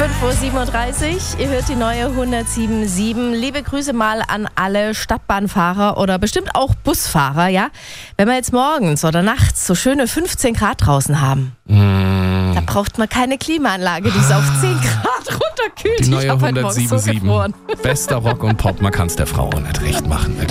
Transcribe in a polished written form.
5:37 Uhr, ihr hört die neue 107.7. Liebe Grüße mal an alle Stadtbahnfahrer oder bestimmt auch Busfahrer, ja? Wenn wir jetzt morgens oder nachts so schöne 15 Grad draußen haben, da braucht man keine Klimaanlage, die ist auf 10 Grad runterkühlt. Die neue ich hab heute Morgen so 107.7. gefroren. Bester Rock und Pop, man kann es der Frau auch nicht recht machen. Wirklich.